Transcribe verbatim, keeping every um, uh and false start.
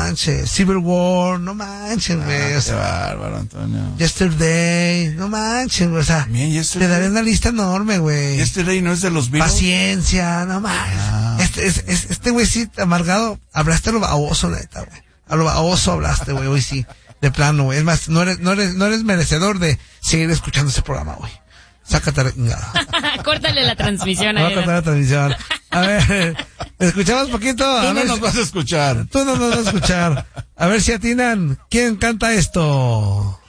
manches. Civil War, no manches, güey. Ah, o sea, qué bárbaro, Antonio. Yesterday, no manches, güey. O sea, Bien, te daré una lista enorme, güey. Yesterday no es de los Beatles. Paciencia, no manches. Ah. Este, es, es, este güey sí, amargado, hablaste a lo baboso, neta, güey. A lo baboso hablaste, güey, hoy sí. De plano, güey. Es más, no eres, no eres, no eres merecedor de seguir escuchando ese programa, güey. Sácate la chingada. Córtale la transmisión No a voy a cortar la transmisión. A ver, ¿escuchamos poquito? A Tú no ver nos si- vas a escuchar. Tú no nos vas a escuchar. A ver si atinan. ¿Quién canta esto?